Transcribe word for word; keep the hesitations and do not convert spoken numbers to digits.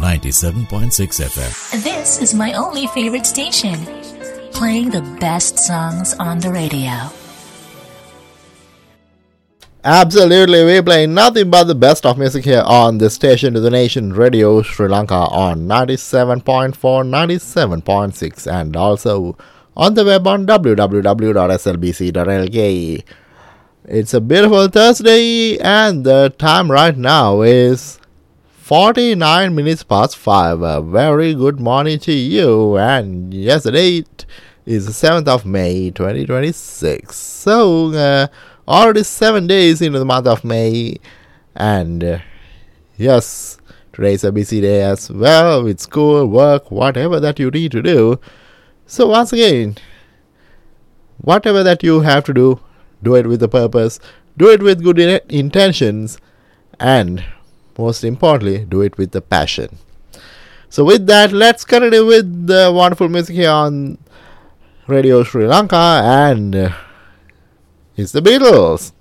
ninety-seven point six F M. This is my only favorite station, playing the best songs on the radio. Absolutely, we play nothing but the best of music here on the station to the nation, Radio Sri Lanka, on ninety-seven point four, ninety-seven point six, and also on the web on w w w dot s l b c dot l k. It's a beautiful Thursday, and the time right now is forty-nine minutes past five. A very good morning to you, and yes, the date is the seventh of May, twenty twenty-six. So, uh, already seven days into the month of May, and uh, yes, today's a busy day as well with school, work, whatever that you need to do. So once again, whatever that you have to do, do it with a purpose, do it with good in- intentions, and most importantly, do it with the passion. So with that, let's continue with the wonderful music here on Radio Sri Lanka, and uh, it's the Beatles.